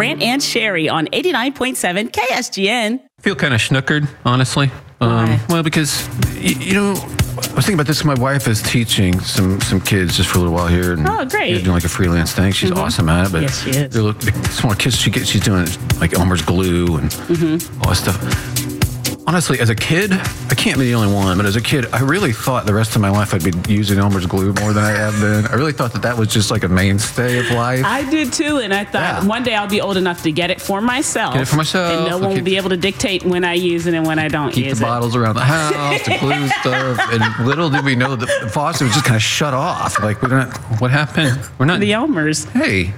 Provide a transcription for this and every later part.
Brant and Sherry on 89.7 KSGN. I feel kind of snookered, honestly. Well, because, you know, I was thinking about this. My wife is teaching some kids just for a little while here. And oh, great. Doing like a freelance thing. She's awesome at it. But yes, she is. The smaller kids, she's doing like Elmer's glue and all that stuff. Honestly, as a kid, I can't be the only one, but as a kid, I really thought the rest of my life I'd be using Elmer's glue more than I have been. I really thought that was just like a mainstay of life. I did too, and I thought one day I'll be old enough to get it for myself. Get it for myself. And no one will be able to dictate when I use it and when I don't use it. Keep the bottles around the house, to glue stuff. And little did we know that the faucet was just kind of shut off. Like, what happened? We're not. The Elmers. Hey.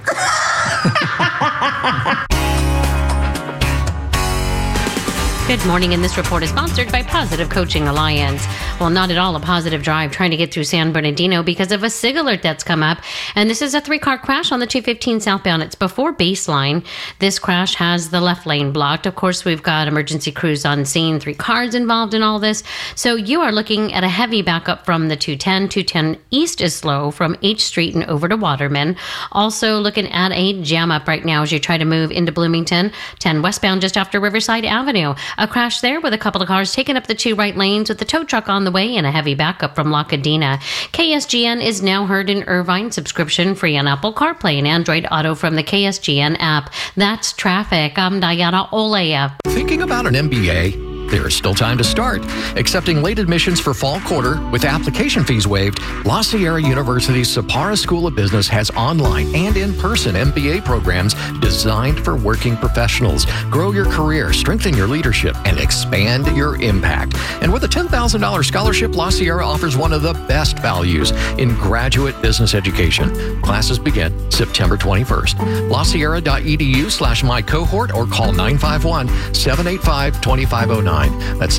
Good morning, and this report is sponsored by Positive Coaching Alliance. Well, not at all a positive drive trying to get through San Bernardino because of a SIG alert that's come up. And this is a 3-car crash on the 215 southbound. It's before Baseline. This crash has the left lane blocked. Of course, we've got emergency crews on scene, 3 cars involved in all this. So you are looking at a heavy backup from the 210. 210 east is slow from H Street and over to Waterman. Also looking at a jam up right now as you try to move into Bloomington. 10 westbound just after Riverside Avenue. A crash there with a couple of cars taking up the 2 right lanes with the tow truck on the way and a heavy backup from La Cadena. KSGN is now heard in Irvine, subscription free on Apple CarPlay and Android Auto from the KSGN app. That's traffic. I'm Diana Olea. Thinking about an MBA? There is still time to start. Accepting late admissions for fall quarter with application fees waived, La Sierra University's Sapara School of Business has online and in-person MBA programs designed for working professionals. Grow your career, strengthen your leadership, and expand your impact. And with a $10,000 scholarship, La Sierra offers one of the best values in graduate business education. Classes begin September 21st. LaSierra.edu/mycohort or call 951-785-2509. That's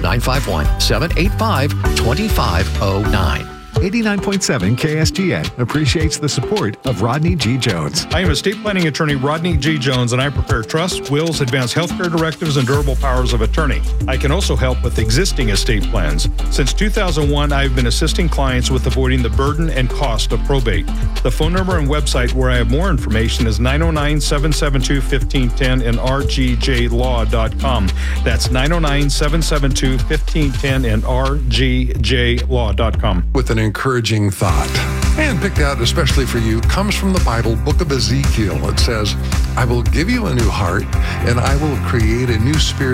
951-785-2509. 89.7 KSGN appreciates the support of Rodney G. Jones. I am estate planning attorney Rodney G. Jones, and I prepare trusts, wills, advance healthcare directives, and durable powers of attorney. I can also help with existing estate plans. Since 2001, I've been assisting clients with avoiding the burden and cost of probate. The phone number and website where I have more information is 909-772-1510 and rgjlaw.com. That's 909-772-1510 and rgjlaw.com. With an encouraging thought, and picked out especially for you, comes from the Bible, book of Ezekiel. It says, I will give you a new heart, and I will create a new spirit